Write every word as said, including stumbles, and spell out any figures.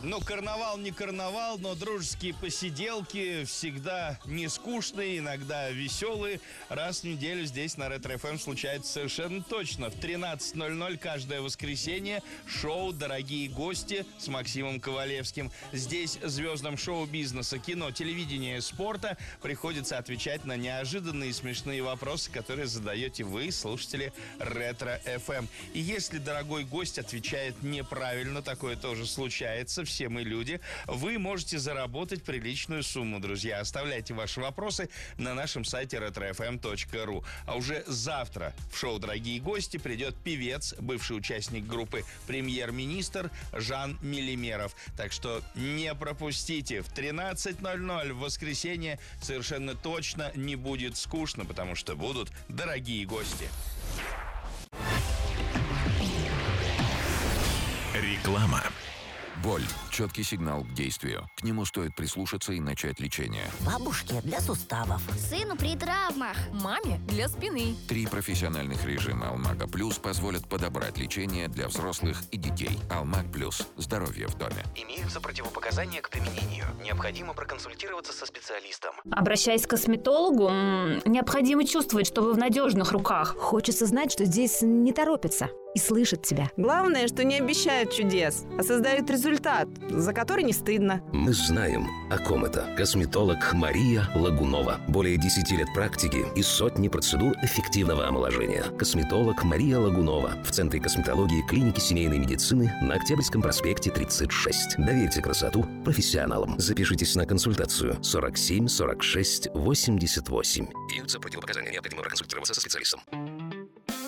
Ну, карнавал не карнавал, но дружеские посиделки всегда не скучные, иногда веселые. Раз в неделю здесь на Ретро-эф эм случается совершенно точно. В тринадцать ноль ноль каждое воскресенье шоу «Дорогие гости» с Максимом Ковалевским. Здесь звездам шоу-бизнеса, кино, телевидения, спорта приходится отвечать на неожиданные и смешные вопросы, которые задаете вы, слушатели Ретро-эф эм. И если дорогой гость отвечает неправильно, такое тоже случается, все мы люди, вы можете заработать приличную сумму, друзья. Оставляйте ваши вопросы на нашем сайте ретро эф эм точка ру. А уже завтра в шоу «Дорогие гости» придет певец, бывший участник группы «Премьер-министр» Жан Мелимеров. Так что не пропустите. В тринадцать ноль ноль в воскресенье совершенно точно не будет скучно, потому что будут дорогие гости. Реклама. Боль. Четкий сигнал к действию. К нему стоит прислушаться и начать лечение. Бабушке для суставов. Сыну при травмах. Маме для спины. Три профессиональных режима Алмага Плюс позволят подобрать лечение для взрослых и детей. Алмаг Плюс. Здоровье в доме. Имеются противопоказания к применению. Необходимо проконсультироваться со специалистом. Обращаясь к косметологу, м- необходимо чувствовать, что вы в надежных руках. Хочется знать, что здесь не торопятся и слышат тебя. Главное, что не обещают чудес, а создают результат, за который не стыдно. Мы знаем, о ком это. Косметолог Мария Лагунова. Более десяти лет практики и сотни процедур эффективного омоложения. Косметолог Мария Лагунова. В Центре косметологии клиники семейной медицины на Октябрьском проспекте тридцать шесть. Доверьте красоту профессионалам. Запишитесь на консультацию сорок семь сорок шесть восемьдесят восемь. Имеются противопоказания, необходимо проконсультироваться со специалистом.